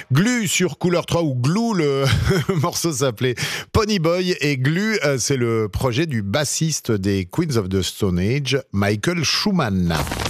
Glue sur Couleur 3 ou Glue, le morceau s'appelait Pony Boy, et Glue, c'est le projet du bassiste des Queens of the Stone Age, Michael Schumann.